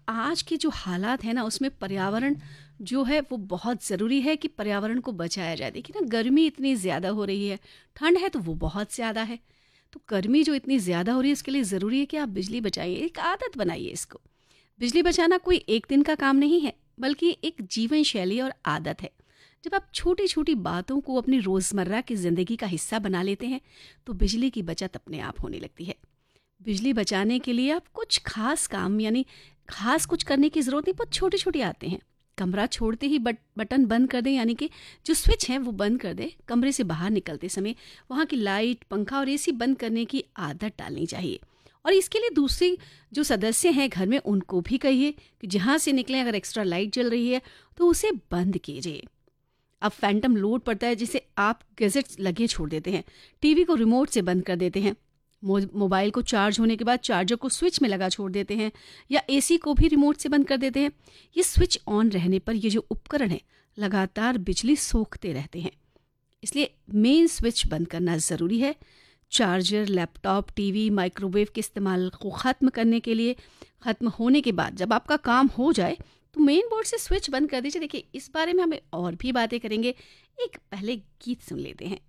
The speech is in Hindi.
आज के जो हालात हैं ना उसमें पर्यावरण जो है वो बहुत ज़रूरी है कि पर्यावरण को बचाया जाए। देखिए ना, गर्मी इतनी ज़्यादा हो रही है, ठंड है तो वो बहुत ज़्यादा है। तो गर्मी जो इतनी ज़्यादा हो रही है इसके लिए ज़रूरी है कि आप बिजली बचाइए, एक आदत बनाइए इसको। बिजली बचाना कोई एक दिन का काम नहीं है, बल्कि एक जीवन शैली और आदत है। जब आप छोटी छोटी बातों को अपनी रोज़मर्रा की ज़िंदगी का हिस्सा बना लेते हैं तो बिजली की बचत अपने आप होने लगती है। बिजली बचाने के लिए आप कुछ खास काम यानी खास कुछ करने की ज़रूरत नहीं, बहुत छोटे छोटे आते हैं। कमरा छोड़ते ही बटन बंद कर दें, यानी कि जो स्विच है वो बंद कर दें। कमरे से बाहर निकलते समय वहाँ की लाइट, पंखा और एसी बंद करने की आदत डालनी चाहिए। और इसके लिए दूसरी जो सदस्य हैं घर में उनको भी कहिए कि जहाँ से निकलें अगर एक्स्ट्रा लाइट जल रही है तो उसे बंद कीजिए। अब फैंटम लोड पड़ता है जिसे आप गैजेट्स लगे छोड़ देते हैं, टीवी को रिमोट से बंद कर देते हैं, मोबाइल को चार्ज होने के बाद चार्जर को स्विच में लगा छोड़ देते हैं, या एसी को भी रिमोट से बंद कर देते हैं। ये स्विच ऑन रहने पर ये जो उपकरण है लगातार बिजली सोखते रहते हैं, इसलिए मेन स्विच बंद करना ज़रूरी है। चार्जर, लैपटॉप, टीवी, माइक्रोवेव के इस्तेमाल को ख़त्म करने के लिए ख़त्म होने के बाद जब आपका काम हो जाए तो मेन बोर्ड से स्विच बंद कर दीजिए। देखिए, इस बारे में हमें और भी बातें करेंगे, एक पहले गीत सुन लेते हैं।